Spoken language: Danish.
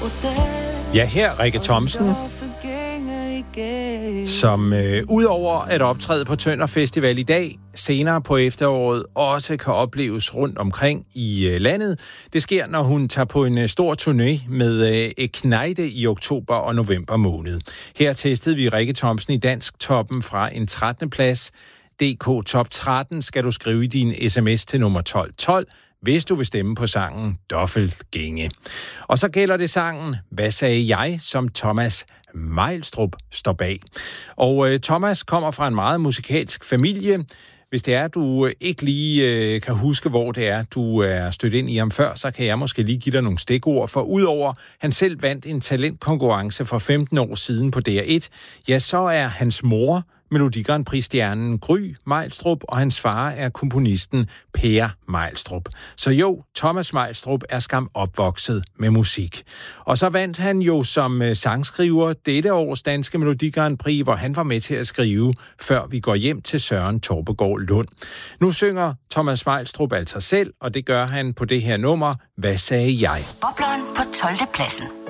Ja, her Rikke Thomsen, som udover at optræde på Tønder Festival i dag, senere på efteråret også kan opleves rundt omkring i landet. Det sker, når hun tager på en stor turné med Knejde i oktober og november måned. Her testede vi Rikke Thomsen i Dansktoppen fra en 13. plads. DK Top 13 skal du skrive i din sms til nummer 1212, hvis du vil stemme på sangen Dobbeltgænge. Og så gælder det sangen Hvad sagde jeg, som Thomas Meilstrup står bag. Og Thomas kommer fra en meget musikalsk familie. Hvis det er, du ikke lige kan huske, hvor det er, du er stødt ind i ham før, så kan jeg måske lige give dig nogle stikord. For udover han selv vandt en talentkonkurrence for 15 år siden på DR1, ja, så er hans mor Melodi Grand Prix-stjernen Gry Meilstrup, og hans far er komponisten Per Meilstrup. Så jo, Thomas Meilstrup er skam opvokset med musik. Og så vandt han jo som sangskriver dette års danske Melodi Grand Prix, hvor han var med til at skrive Før vi går hjem til Søren Torpegaard Lund. Nu synger Thomas Meilstrup altså selv, og det gør han på det her nummer Hvad sagde jeg? Bobleren på 12. pladsen.